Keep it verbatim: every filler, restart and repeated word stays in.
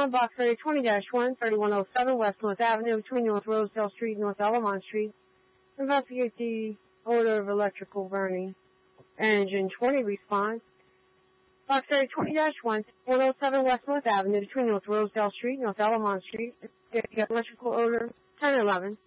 one, box area twenty dash one, thirty-one oh seven West North Avenue, between North Rosedale Street and North Elamont Street. Investigate the odor of electrical burning. Engine twenty responds. Box area twenty dash one, one oh seven West North Avenue, between North Rosedale Street and North Elamont Street. Electrical odor ten eleven.